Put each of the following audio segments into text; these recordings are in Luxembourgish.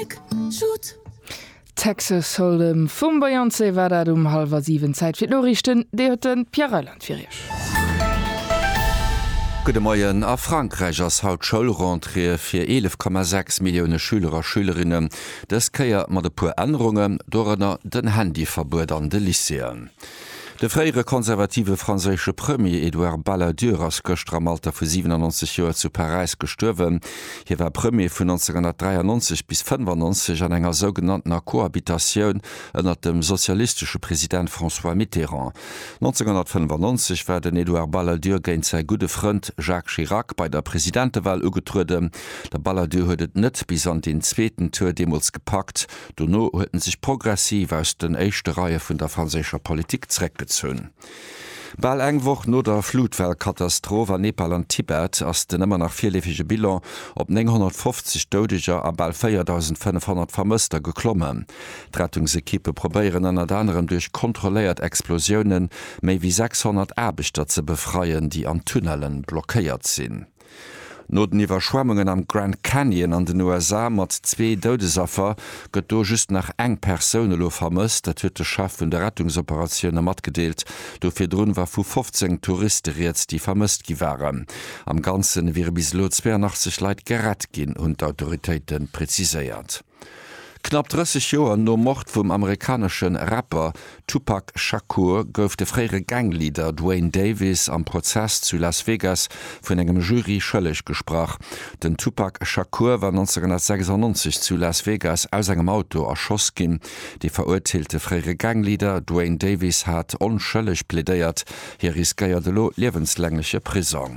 Nick, shoot. Texas Hold'em vum Beyoncé war dat 6:30 Zeit fir Norrichten, dé huet den Pierreland firich. Gute Morgen. A Frankreich ass haut Schulrentrée fir 11,6 Millioune Schüler a Schülerinnen. Das kreiert mat de puer Änderungen, dorenner den Handyverbot an de Lycéen. De freiere konservative franzésche Premier Edouard Balladur ass gëscht am Alter vu 97 Joer zu Paris gestürwen. Hier war Premier vun 1993 bis 1995 an enger sogenannter Kohabitatioun ënner dem sozialistische Präsident François Mitterrand. 1995 war den Edouard Balladur géint sei gute Freund Jacques Chirac bei der Präsidentewahl ugetruede. Der Balladur huet et net bis an den zweeten Tour Demos gepackt. Dono hueten sich progressiv aus den éischte Reihe vun der franzéscher Politik zreckgezogen. Bal engwoch no der Flutwellkatastrophe an Nepal an Tibet ass den ëmmer nach 4-läfige Bilan op 950 Dodeger a bal 4.500 Vermëster geklommen. D'Rettungsekippe probéieren an anderem durch kontrolléiert Explosionen méi wie 600 Erbichter ze befreien, die an Tunnelen blockéiert sinn. No den Iwerschwemmungen am Grand Canyon an den USA mat 2 Dodesaffer gëtt do just nach eng Personelo vermëst, dat huet de Chef vun der Rettungsoperationioune matgedeelt. Do fir Drun war vu 15 Touristeriert, die vermëst gi waren. Am ganzen wie bis lo 82 Leiit gerett ginn und d'Autoritéiten preziséiert. Knapp 30 Joer no Mord vum amerikanischen Rapper Tupac Shakur gouf de fréiere Ganglieder Dwayne Davis am Prozess zu Las Vegas vun engem Jury schëllech gesprach. Den Tupac Shakur war 1996 zu Las Vegas aus engem Auto erschoss ginn. Die verurteilte fréiere Ganglieder Dwayne Davis hat onschëllech plädéiert, hier riskeiert de lo lebenslängliche Prison.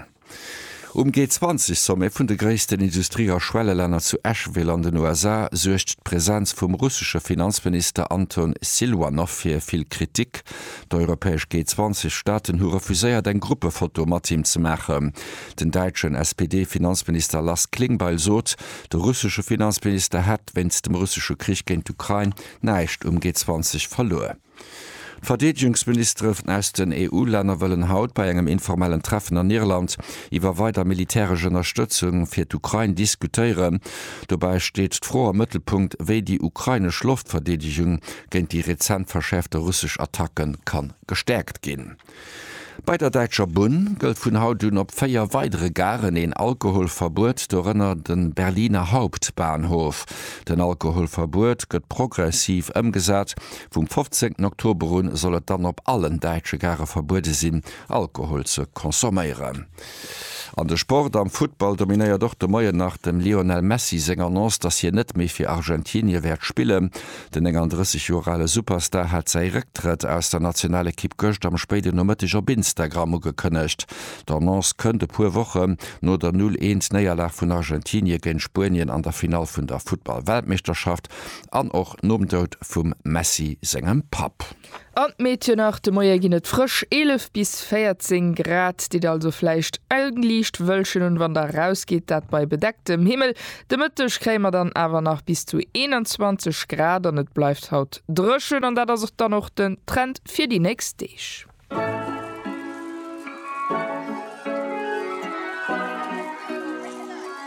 G20 somme vun de gréissten Industrieer Schwelleländer zu Asheville an den USA suercht d'Präsenz vum russische Finanzminister Anton Silwanov fir vill Kritik. D'europäesch G20-Staaten hu refuséiert eng Gruppefoto mat ihm ze machen. Den deitschen SPD-Finanzminister Lars Klingbeil sot, de russische Finanzminister hat, wenns dem russische Krieg géint Ukraine, neicht G20 verloren. Verteidigungsministerin aus den EU-Länder wollen haut bei engem informellen Treffen an Irland iwwer weiter militärische Unterstützung fir d'Ukraine diskutieren. Dabei steht froher Mittelpunkt, wéi die ukrainische Luftverteidigung gegen die rezent verschärfte russische Attacken kann gestärkt gehen. Bei der Deutscher Bund gilt vun hautun op 4 weitere Garen en Alkoholverbot dorënner den Berliner Hauptbahnhof. Den Alkoholverbot gëtt progressiv ëmgesat. Vom 15. Oktober sollet dann op allen Deitsche Gare verbote sinn, Alkohol zu konsumieren. An der Sport am Football dominéiert doch de Moie nach dem Lionel Messi senger Annonce, dass hier net méi fir Argentinien werd spielen. Den 31-jorale Superstar hat sei Rücktritt aus der nationale Kipp gocht am späte nommetiger Instagram gekënnecht. D'Annonce könnte puer Woche no der 0-1 Neierlag vun Argentinien gen Spurien an der Final vun der Football-Weltmeisterschaft an och nomdeut vum Messi segem Pap. An Mädchen nach de Moier ginnet frisch 11 bis 14 Grad, dit also fleicht Augenlicht wëlschen und wann der rausgeht, dat bei bedecktem Himmel. De Mëttech krämer dann awer nach bis zu 21 Grad an et bleifft haut drëschen an dat ass dann noch den Trend fir die nächste Deeg.